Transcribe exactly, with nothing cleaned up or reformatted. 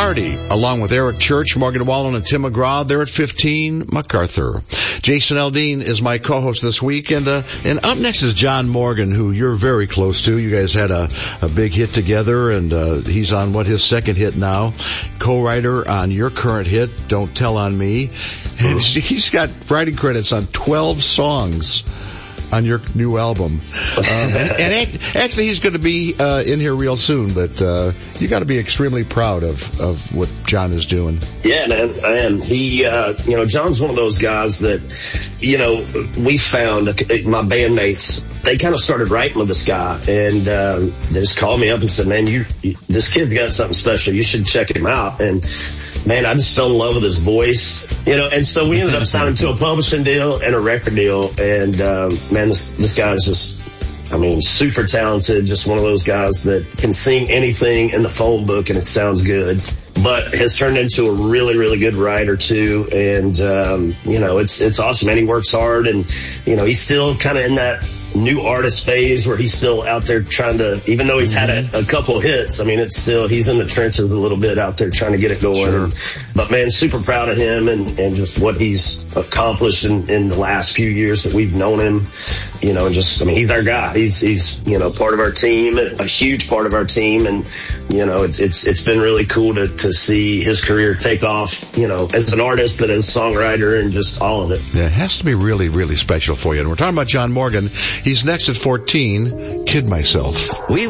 Hardy, along with Eric Church, Morgan Wallen, and Tim McGraw. They're at fifteen, MacArthur. Jason Aldean is my co-host this week, and uh, and up next is John Morgan, who you're very close to. You guys had a, a big hit together, and uh, he's on, what, his second hit now. Co-writer on your current hit, Don't Tell on Me. And he's got writing credits on twelve songs on your new album. Um, and, and actually, he's going to be uh, in here real soon, but uh, you got to be extremely proud of, of what John is doing. Yeah, man. I am. He, uh, you know, John's one of those guys that, you know, we found, my bandmates, they kind of started writing with this guy, and uh, they just called me up and said, man, you, you, this kid's got something special. You should check him out. And man, I just fell in love with his voice, you know, and so we ended up signing to a publishing deal and a record deal. And, um, man, this, this guy is just, I mean, super talented, just one of those guys that can sing anything in the phone book and it sounds good, but has turned into a really, really good writer too. And, um, you know, it's, it's awesome. And he works hard, and, you know, he's still kind of in that new artist phase where he's still out there trying to, even though he's had a, a couple hits, I mean, it's still, he's in the trenches a little bit out there trying to get it going. Sure. And, but man, super proud of him and, and just what he's accomplished in, in the last few years that we've known him, you know, and just, I mean, he's our guy. He's, he's, you know, part of our team, a huge part of our team. And, you know, it's, it's, it's been really cool to, to see his career take off, you know, as an artist, but as a songwriter and just all of it. Yeah, it has to be really, really special for you. And we're talking about John Morgan. He's next at fourteen, Kid Myself. We